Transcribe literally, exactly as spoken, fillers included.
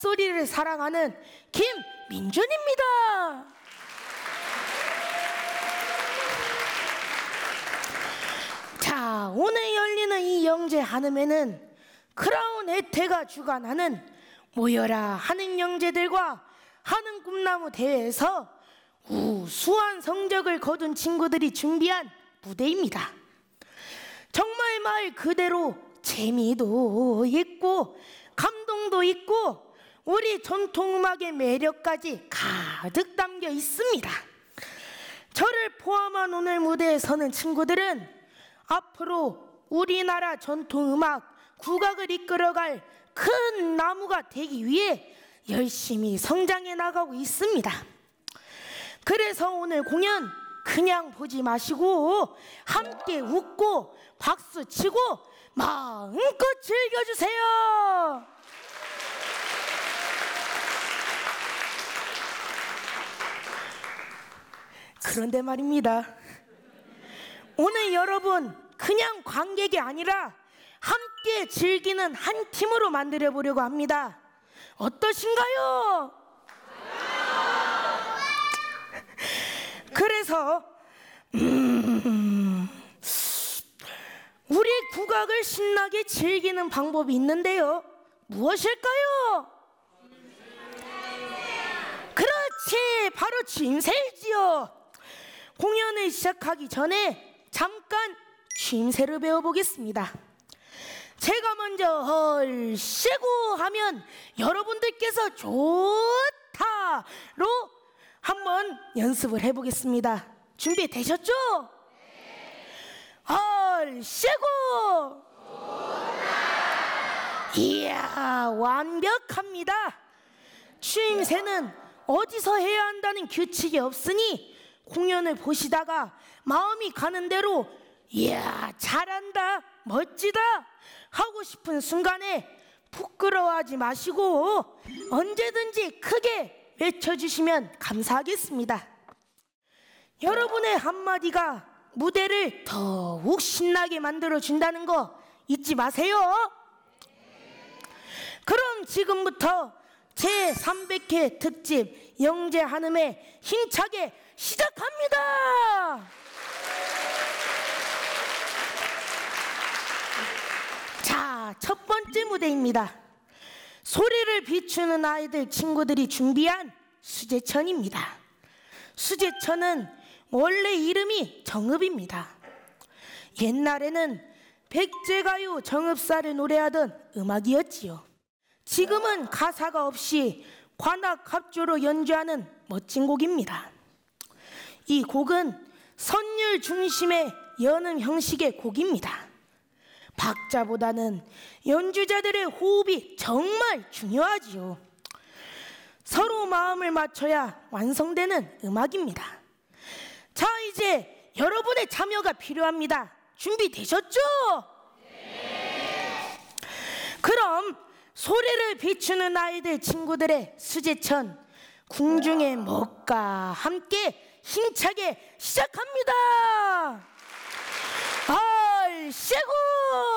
소리를 사랑하는 김민준입니다. 자, 오늘 열리는 이 영재 한음에는 크라운 혜태가 주관하는 모여라 하는 영재들과 하는 꿈나무 대회에서 우수한 성적을 거둔 친구들이 준비한 무대입니다. 정말 말 그대로 재미도 있고 감동도 있고 우리 전통음악의 매력까지 가득 담겨 있습니다. 저를 포함한 오늘 무대에 서는 친구들은 앞으로 우리나라 전통음악 국악을 이끌어갈 큰 나무가 되기 위해 열심히 성장해 나가고 있습니다. 그래서 오늘 공연 그냥 보지 마시고 함께 웃고 박수 치고 마음껏 즐겨주세요. 그런데 말입니다, 오늘 여러분 그냥 관객이 아니라 함께 즐기는 한 팀으로 만들어 보려고 합니다. 어떠신가요? 그래서 음, 우리 국악을 신나게 즐기는 방법이 있는데요. 무엇일까요? 그렇지, 바로 쥐임새이지요. 공연을 시작하기 전에 잠깐 쥐임새를 배워보겠습니다. 제가 먼저 헐씨구 하면 여러분들께서 좋다로 한번 연습을 해보겠습니다. 준비되셨죠? 네. 헐씨구. 이야, 완벽합니다. 쥐임새는 어디서 해야 한다는 규칙이 없으니 공연을 보시다가 마음이 가는 대로 이야, 잘한다, 멋지다 하고 싶은 순간에 부끄러워하지 마시고 언제든지 크게 외쳐주시면 감사하겠습니다. 여러분의 한마디가 무대를 더욱 신나게 만들어준다는 거 잊지 마세요. 그럼 지금부터 제삼백 회 특집 영재 한음에 힘차게 시작합니다. 자, 첫 번째 무대입니다. 소리를 비추는 아이들 친구들이 준비한 수제천입니다. 수제천은 원래 이름이 정읍입니다. 옛날에는 백제가요 정읍사를 노래하던 음악이었지요. 지금은 가사가 없이 관악 합조로 연주하는 멋진 곡입니다. 이 곡은 선율 중심의 연음 형식의 곡입니다. 박자보다는 연주자들의 호흡이 정말 중요하지요. 서로 마음을 맞춰야 완성되는 음악입니다. 자, 이제 여러분의 참여가 필요합니다. 준비되셨죠? 네. 그럼 소리를 비추는 아이들 친구들의 수제천 궁중의 먹과 함께 힘차게 시작합니다. 얼씨구.